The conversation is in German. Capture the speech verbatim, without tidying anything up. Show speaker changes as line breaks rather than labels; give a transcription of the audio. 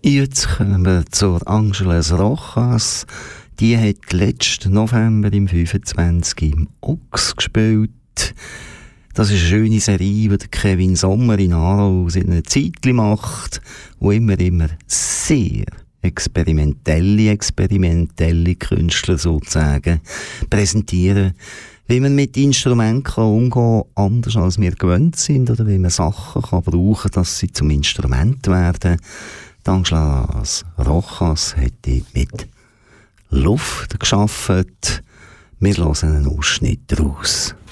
Jetzt kommen wir zur Ángeles Rojas. Die hat letzten November im fünfundzwanzig im Ox gespielt. Das ist eine schöne Serie, die Kevin Sommer in Aarau seit einer Zeit macht, wo immer, immer sehr experimentelle, experimentelle Künstler sozusagen präsentieren, wie man mit Instrumenten umgehen kann, anders als wir gewöhnt sind, oder wie man Sachen kann brauchen, dass sie zum Instrument werden. Ángeles Rojas hat dort mit Luft geschaffen. Wir hören einen Ausschnitt daraus.